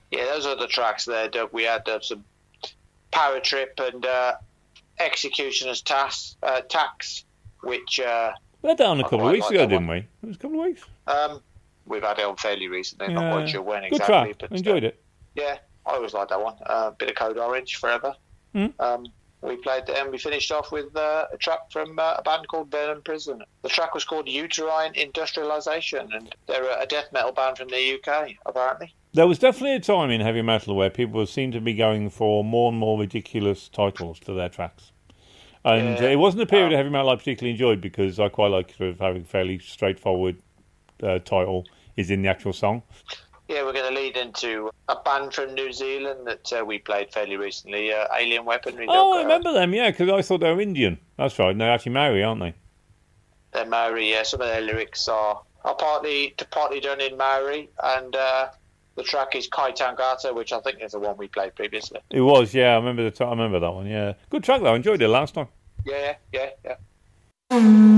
Yeah, those are the tracks there, Doug. We had some Power Trip and Executioner's Tax, which... we had that on a couple of weeks ago, didn't we? It was a couple of weeks. We've had it on fairly recently. Not quite sure when Good exactly. track. But Enjoyed it. Yeah, I always liked that one. Bit of Code Orange, Forever. We played it and we finished off with a track from a band called Vernon Prison. The track was called Uterine Industrialization, and they're a death metal band from the UK, apparently. There was definitely a time in heavy metal where people seemed to be going for more and more ridiculous titles to their tracks. And it wasn't a period of heavy metal I particularly enjoyed, because I quite like sort of having a fairly straightforward title is in the actual song. Yeah, we're going to lead into a band from New Zealand that we played fairly recently, Alien Weaponry. Oh, I remember them, yeah, because I thought they were Indian. That's right, and they're actually Maori, aren't they? They're Maori, yeah. Some of their lyrics are partly done in Maori, and the track is Kai Tangata, which I think is the one we played previously. It was, yeah, I remember that one, yeah. Good track, though, I enjoyed it last time. Yeah.